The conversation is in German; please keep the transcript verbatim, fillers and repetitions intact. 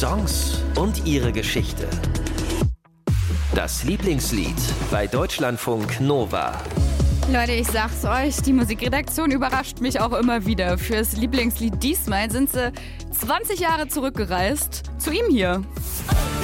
Songs und ihre Geschichte. Das Lieblingslied bei Deutschlandfunk Nova. Leute, ich sag's euch, die Musikredaktion überrascht mich auch immer wieder. Fürs Lieblingslied diesmal sind sie zwanzig Jahre zurückgereist zu ihm hier.